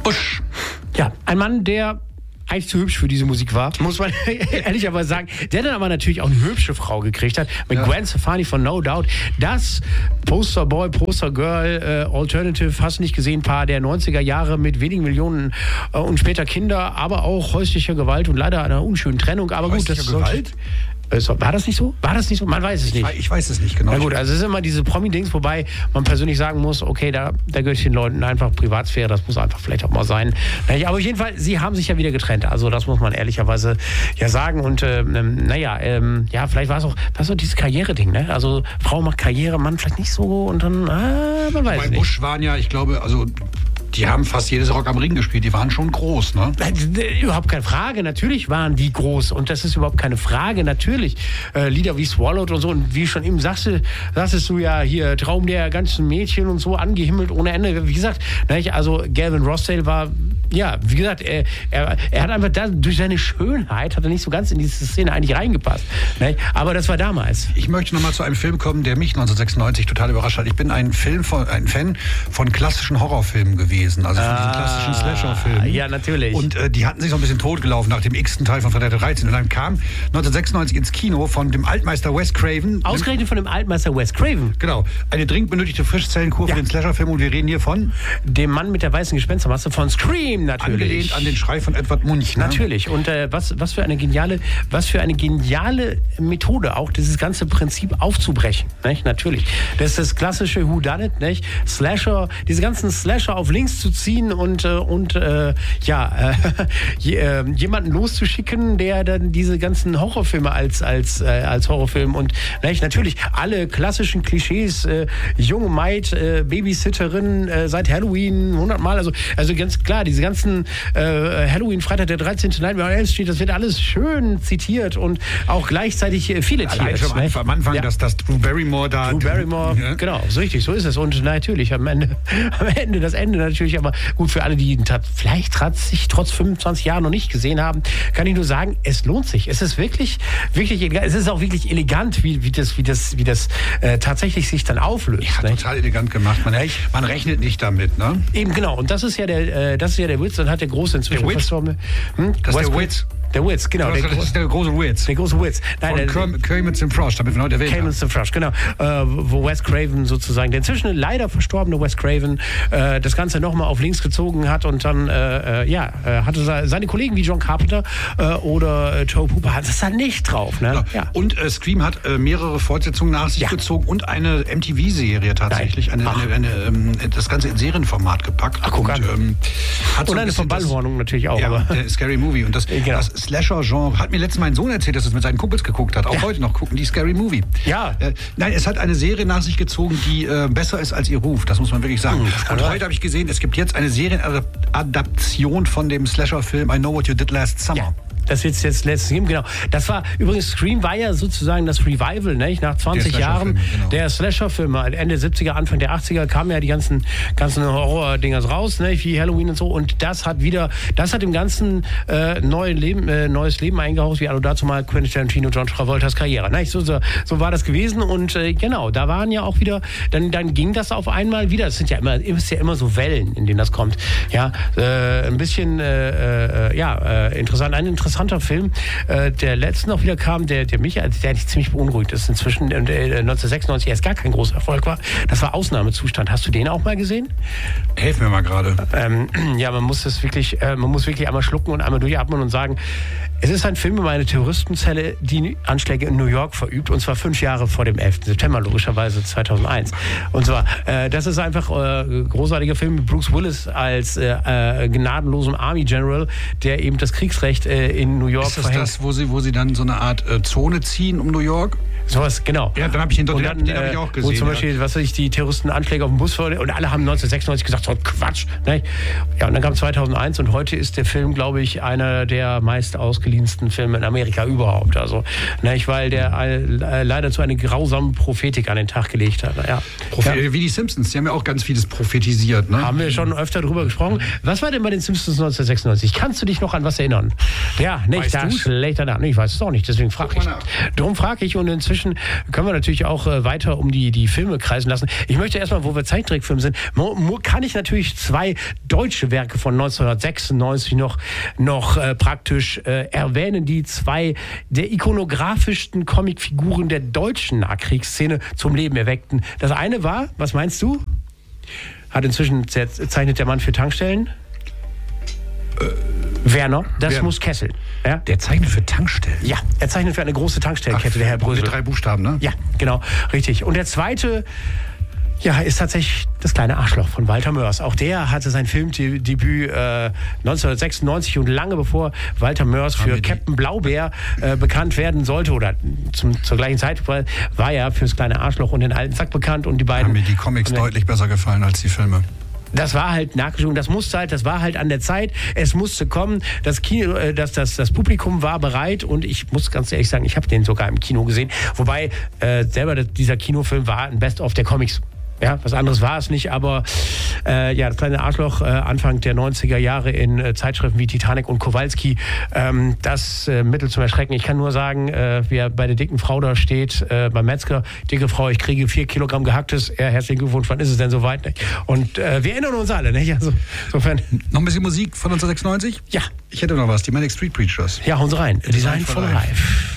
Bush. Ja, ein Mann, der eigentlich zu hübsch für diese Musik war, muss man ehrlicherweise sagen. Der dann aber natürlich auch eine hübsche Frau gekriegt hat, mit Gwen Stefani von No Doubt. Das Posterboy, Postergirl, Alternative, hast du nicht gesehen, Paar der 90er Jahre mit wenigen Millionen und später Kinder, aber auch häuslicher Gewalt und leider einer unschönen Trennung. Aber gut, das Gewalt? War das nicht so? War das nicht so? Man weiß es nicht. Ich weiß es nicht genau. Na gut, also es ist immer diese Promi-Dings, wobei man persönlich sagen muss, okay, da gehört den Leuten einfach Privatsphäre, das muss einfach vielleicht auch mal sein. Aber auf jeden Fall, sie haben sich ja wieder getrennt, also das muss man ehrlicherweise ja sagen und vielleicht war es auch dieses Karriere-Ding, ne? Also Frau macht Karriere, Mann vielleicht nicht so und dann, man weiß Bei nicht. Bush waren ja, ich glaube, also die haben fast jedes Rock am Ring gespielt. Die waren schon groß, ne? Überhaupt keine Frage. Natürlich waren die groß. Und das ist überhaupt keine Frage. Natürlich. Lieder wie Swallowed und so. Und wie schon eben sagtest du ja hier, Traum der ganzen Mädchen und so, angehimmelt ohne Ende. Wie gesagt, also Gavin Rossdale war, ja, wie gesagt, er hat einfach durch seine Schönheit, hat er nicht so ganz in diese Szene eigentlich reingepasst. Aber das war damals. Ich möchte nochmal zu einem Film kommen, der mich 1996 total überrascht hat. Ich bin ein Fan von klassischen Horrorfilmen gewesen. Also von diesen klassischen Slasher-Filmen. Ja, natürlich. Und die hatten sich so ein bisschen totgelaufen nach dem x-ten Teil von Freitag der 13. Und dann kam 1996 ins Kino von dem Altmeister Wes Craven. Ausgerechnet von dem Altmeister Wes Craven. Genau. Eine dringend benötigte Frischzellenkur für den Slasher-Film. Und wir reden hier von dem Mann mit der weißen Gespenstermaske von Scream, natürlich. Angelehnt an den Schrei von Edward Munch. Ne? Natürlich. Und was für eine geniale Methode, auch dieses ganze Prinzip aufzubrechen. Nicht? Natürlich. Das ist das klassische Whodunit, nicht? Slasher, diese ganzen Slasher auf links zu ziehen und jemanden loszuschicken, der dann diese ganzen Horrorfilme als Horrorfilm und natürlich alle klassischen Klischees, junge Maid, Babysitterin seit Halloween 100 Mal, also ganz klar, diese ganzen Halloween, Freitag der 13. Nightmare on Elm Street, das wird alles schön zitiert und auch gleichzeitig filetiert. Am Anfang, dass das Drew Barrymore da... Drew Barrymore, genau, so richtig, so ist es. Und natürlich am Ende das Ende natürlich, aber gut, für alle, die vielleicht sich trotz 25 Jahren noch nicht gesehen haben, kann ich nur sagen, es lohnt sich. Es ist wirklich elegant. Es ist auch wirklich elegant, wie das tatsächlich sich dann auflöst. Ja, total elegant gemacht. Man rechnet nicht damit, ne? Eben, genau. Und das ist ja der Witz. Dann hat der große inzwischen verstorbene... Das ist der Witz. Der Witz, genau. Das ist der große Witz. Der große Witz. Nein, von Kermit und Frosch, damit wir heute erwähnt haben. Kermit und Frosch, genau. Wo Wes Craven sozusagen, der inzwischen leider verstorbene Wes Craven, das Ganze nochmal auf links gezogen hat und dann, hatte seine Kollegen wie John Carpenter oder Tobe Hooper, hat es da nicht drauf. Ne? Ja. Und Scream hat mehrere Fortsetzungen nach sich gezogen und eine MTV-Serie tatsächlich, das Ganze in Serienformat gepackt. Ach, guck an. Hat und eine Verballhornung natürlich auch. Ja, aber der Scary Movie. Und das Slasher-Genre hat mir letztens mein Sohn erzählt, dass er es mit seinen Kumpels geguckt hat. Auch heute noch gucken die Scary Movie. Ja. Nein, es hat eine Serie nach sich gezogen, die besser ist als ihr Ruf. Das muss man wirklich sagen. Und heute habe ich gesehen, es gibt jetzt eine Serienadaption von dem Slasher-Film I Know What You Did Last Summer. Ja. Das wird es jetzt letztens geben, genau. Das war, übrigens, Scream war ja sozusagen das Revival, nicht? Nach 20 Jahren genau. Der Slasher-Filme. Ende 70er, Anfang der 80er kamen ja die ganzen Horror-Dingers raus, nicht? Wie Halloween und so. Und das hat dem Ganzen neues Leben eingehaucht, wie dazu mal Quentin Tarantino, John Travoltas Karriere. Nicht? So war das gewesen. Und genau, da waren ja auch wieder, dann ging das auf einmal wieder. Es ist ja immer so Wellen, in denen das kommt. Ja, ein bisschen, interessant. Ein interessanter Film, der letztens noch wieder kam, der mich ziemlich beunruhigt ist. Inzwischen 1996 erst gar kein großer Erfolg war. Das war Ausnahmezustand. Hast du den auch mal gesehen? Helf mir mal gerade. Man muss wirklich einmal schlucken und einmal durchatmen und sagen, es ist ein Film über eine Terroristenzelle, die Anschläge in New York verübt, und zwar 5 Jahre vor dem 11. September, logischerweise 2001. Und zwar, das ist einfach großartiger Film mit Bruce Willis als gnadenlosem Army General, der eben das Kriegsrecht in New York verhängt. Ist das, wo sie dann so eine Art Zone ziehen um New York? Sowas, genau. Ja, dann habe ich den hab ich auch gesehen. Wo zum Beispiel, die Terroristenanschläge auf dem Bus und alle haben 1996 gesagt, so Quatsch. Ne? Ja, und dann kam 2001 und heute ist der Film, glaube ich, einer der meist ausgeliehensten Filme in Amerika überhaupt. Also, weil der leider zu einer grausamen Prophetik an den Tag gelegt hat. Ja. Wie die Simpsons, die haben ja auch ganz vieles prophetisiert. Ne? Haben wir schon öfter drüber gesprochen. Was war denn bei den Simpsons 1996? Kannst du dich noch an was erinnern? Ja, nicht, da schlechter nach. Ich weiß es auch nicht, deswegen frage ich. Darum frage ich, und inzwischen inzwischen können wir natürlich auch weiter um die Filme kreisen lassen. Ich möchte erstmal, wo wir Zeichentrickfilme sind, kann ich natürlich 2 deutsche Werke von 1996 noch praktisch erwähnen, die 2 der ikonografischsten Comicfiguren der deutschen Nachkriegsszene zum Leben erweckten. Das eine war, was meinst du? Zeichnet der Mann für Tankstellen? Werner, das muss Kessel. Ja? Der zeichnet für Tankstellen? Ja, er zeichnet für eine große Tankstellenkette, der Herr Brösel. Mit 3 Buchstaben, ne? Ja, genau, richtig. Und der zweite, ist tatsächlich Das kleine Arschloch von Walter Mörs. Auch der hatte sein Filmdebüt 1996 und lange bevor Walter Mörs für Captain Blaubeer bekannt werden sollte oder zur gleichen Zeit war er für Das kleine Arschloch und Den alten Sack bekannt und die beiden... Haben mir die Comics deutlich besser gefallen als die Filme. Das war halt nachgeschoben, das war halt an der Zeit, es musste kommen, das Publikum war bereit und ich muss ganz ehrlich sagen, ich habe den sogar im Kino gesehen, wobei dieser Kinofilm war ein Best-of der Comics. Ja, was anderes war es nicht, aber Das kleine Arschloch Anfang der 90er Jahre in Zeitschriften wie Titanic und Kowalski, das Mittel zum Erschrecken. Ich kann nur sagen, wer bei der dicken Frau da steht, beim Metzger, dicke Frau, ich kriege 4 Kilogramm gehacktes, herzlichen Glückwunsch, wann ist es denn soweit? Nicht? Und wir erinnern uns alle, nicht? Also, insofern. Noch ein bisschen Musik von 1996? Ja. Ich hätte noch was, die Manic Street Preachers. Ja, hauen Sie rein. Design for Life.